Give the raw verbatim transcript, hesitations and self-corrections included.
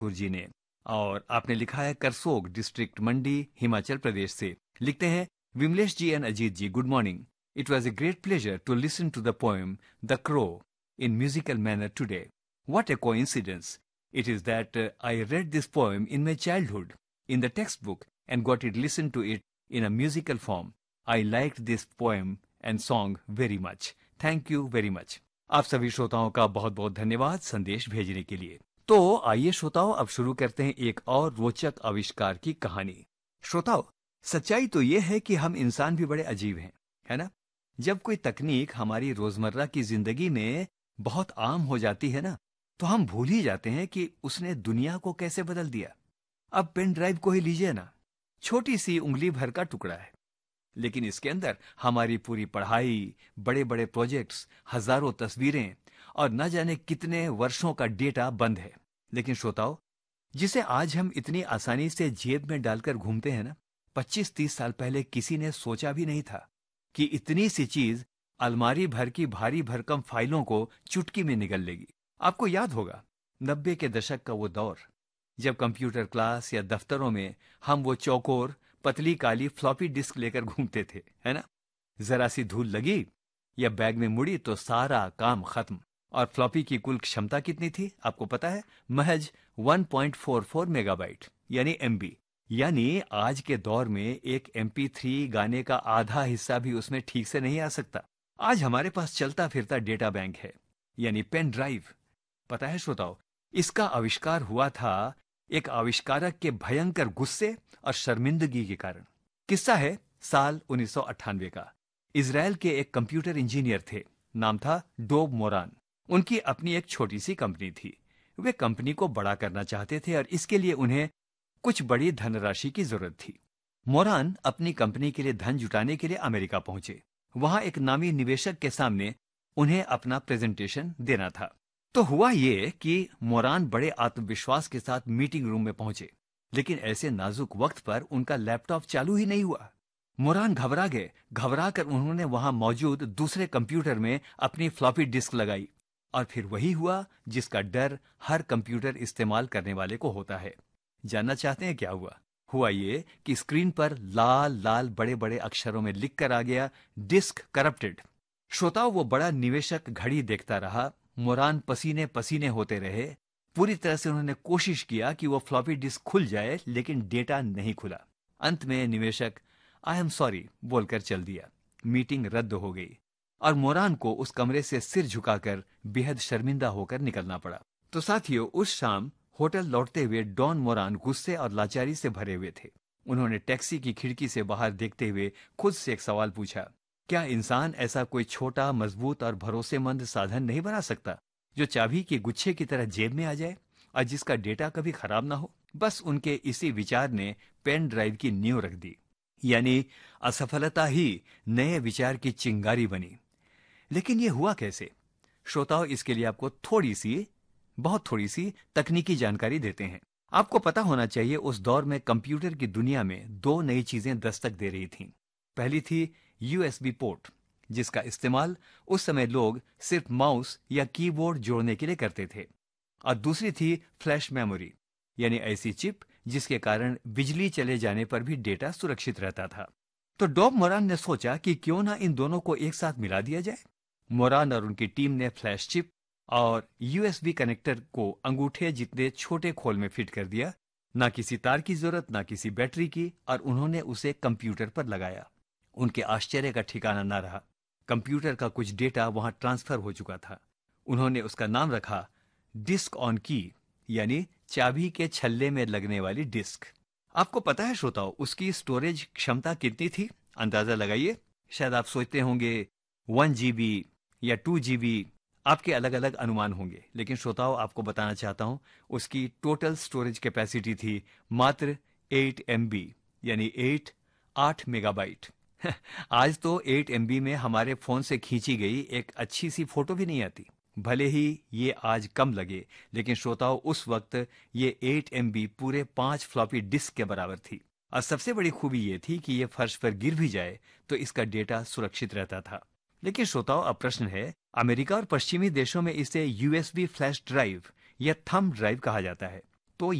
ठाकुर जी ने, और आपने लिखा है करसोग डिस्ट्रिक्ट मंडी हिमाचल प्रदेश से। लिखते हैं विमलेश जी and Ajit ji, good morning. It was a great pleasure to listen to the poem the crow in musical manner today. What a coincidence it is that uh, I read this poem in my childhood in the textbook and got it listened to it in a musical form. I liked this poem and song very much. Thank you very much. आप सभी श्रोताओं का बहुत बहुत धन्यवाद संदेश भेजने के लिए। तो आइए श्रोताओं, अब शुरू करते हैं एक और रोचक आविष्कार की कहानी। श्रोताओं, सच्चाई तो ये है कि हम इंसान भी बड़े अजीब हैं, है ना? जब कोई तकनीक हमारी रोजमर्रा की जिंदगी में बहुत आम हो जाती है ना, तो हम भूल ही जाते हैं कि उसने दुनिया को कैसे बदल दिया। अब पेन ड्राइव को ही लीजिए ना, छोटी सी उंगली भर का टुकड़ा है, लेकिन इसके अंदर हमारी पूरी पढ़ाई, बड़े बड़े प्रोजेक्ट्स, हजारों तस्वीरें और न जाने कितने वर्षों का डेटा बंद है। लेकिन श्रोताओं, जिसे आज हम इतनी आसानी से जेब में डालकर घूमते हैं ना, पच्चीस तीस साल पहले किसी ने सोचा भी नहीं था कि इतनी सी चीज अलमारी भर की भारी भरकम फाइलों को चुटकी में निगल लेगी। आपको याद होगा नब्बे के दशक का वो दौर, जब कंप्यूटर क्लास या दफ्तरों में हम वो चौकोर पतली काली फ्लॉपी डिस्क लेकर घूमते थे, है ना? जरा सी धूल लगी या बैग में मुड़ी तो सारा काम खत्म। और फ्लॉपी की कुल क्षमता कितनी थी आपको पता है? महज one point four four megabyte यानी एमबी। यानी आज के दौर में एक एम पी थ्री गाने का आधा हिस्सा भी उसमें ठीक से नहीं आ सकता। आज हमारे पास चलता फिरता डेटा बैंक है, यानी पेन ड्राइव। पता है श्रोताओ, इसका आविष्कार हुआ था एक आविष्कारक के भयंकर गुस्से और शर्मिंदगी के कारण। किस्सा है साल उन्नीस सौ अट्ठानवे का। इजराइल के एक कंप्यूटर इंजीनियर थे, नाम था डोव मोरान। उनकी अपनी एक छोटी सी कंपनी थी। वे कंपनी को बड़ा करना चाहते थे और इसके लिए उन्हें कुछ बड़ी धनराशि की जरूरत थी। मोरान अपनी कंपनी के लिए धन जुटाने के लिए अमेरिका पहुंचे। वहां एक नामी निवेशक के सामने उन्हें अपना प्रेजेंटेशन देना था। तो हुआ ये कि मोरान बड़े आत्मविश्वास के साथ मीटिंग रूम में पहुंचे, लेकिन ऐसे नाजुक वक्त पर उनका लैपटॉप चालू ही नहीं हुआ। मोरान घबरा गए। घबरा कर उन्होंने वहां मौजूद दूसरे कंप्यूटर में अपनी फ्लॉपी डिस्क लगाई, और फिर वही हुआ जिसका डर हर कंप्यूटर इस्तेमाल करने वाले को होता है। जानना चाहते हैं क्या हुआ? हुआ ये कि स्क्रीन पर लाल लाल बड़े बड़े अक्षरों में लिख कर आ गया, डिस्क करप्टेड। श्रोताओं, वो बड़ा निवेशक घड़ी देखता रहा। मोरान पसीने पसीने होते रहे। पूरी तरह से उन्होंने कोशिश किया कि वो फ्लॉपी डिस्क खुल जाए, लेकिन डेटा नहीं खुला। अंत में निवेशक आई एम सॉरी बोलकर चल दिया। मीटिंग रद्द हो गई और मोरान को उस कमरे से सिर झुकाकर बेहद शर्मिंदा होकर निकलना पड़ा। तो साथियों, उस शाम होटल लौटते हुए डॉन मोरान गुस्से और लाचारी से भरे हुए थे। उन्होंने टैक्सी की खिड़की से बाहर देखते हुए खुद से एक सवाल पूछा, क्या इंसान ऐसा कोई छोटा, मजबूत और भरोसेमंद साधन नहीं बना सकता जो चाबी के गुच्छे की तरह जेब में आ जाए और जिसका डेटा कभी खराब ना हो? बस उनके इसी विचार ने पेन ड्राइव की नींव रख दी। यानी असफलता ही नए विचार की चिंगारी बनी। लेकिन ये हुआ कैसे? श्रोताओं, इसके लिए आपको थोड़ी सी, बहुत थोड़ी सी तकनीकी जानकारी देते हैं। आपको पता होना चाहिए उस दौर में कंप्यूटर की दुनिया में दो नई चीजें दस्तक दे रही थीं। पहली थी यूएसबी पोर्ट, जिसका इस्तेमाल उस समय लोग सिर्फ माउस या कीबोर्ड जोड़ने के लिए करते थे, और दूसरी थी फ्लैश मेमोरी, यानी ऐसी चिप जिसके कारण बिजली चले जाने पर भी डेटा सुरक्षित रहता था। तो डॉब मोरान ने सोचा कि क्यों ना इन दोनों को एक साथ मिला दिया जाए। मोरान और उनकी टीम ने फ्लैश चिप और यूएसबी कनेक्टर को अंगूठे जितने छोटे खोल में फिट कर दिया। ना किसी तार की जरूरत, ना किसी बैटरी की, और उन्होंने उसे कंप्यूटर पर लगाया। उनके आश्चर्य का ठिकाना न रहा। कंप्यूटर का कुछ डेटा वहां ट्रांसफर हो चुका था। उन्होंने उसका नाम रखा डिस्क ऑन की, यानी चाबी के छल्ले में लगने वाली डिस्क। आपको पता है श्रोताओ, उसकी स्टोरेज क्षमता कितनी थी? अंदाजा लगाइए। शायद आप सोचते होंगे वन जीबी या टू जीबी, आपके अलग अलग अनुमान होंगे, लेकिन श्रोताओं आपको बताना चाहता हूं उसकी टोटल स्टोरेज कैपेसिटी थी मात्र एट एमबी, यानी एट आठ मेगाबाइट। आज तो एट एमबी में हमारे फोन से खींची गई एक अच्छी सी फोटो भी नहीं आती। भले ही ये आज कम लगे, लेकिन श्रोताओं उस वक्त ये एट एमबी पूरे पांच फ्लॉपी डिस्क के बराबर थी। और सबसे बड़ी खूबी ये थी कि ये फर्श पर गिर भी जाए तो इसका डेटा सुरक्षित रहता था। लेकिन श्रोताओं, अब प्रश्न है, अमेरिका और पश्चिमी देशों में इसे यूएसबी फ्लैश ड्राइव या थंब ड्राइव कहा जाता है।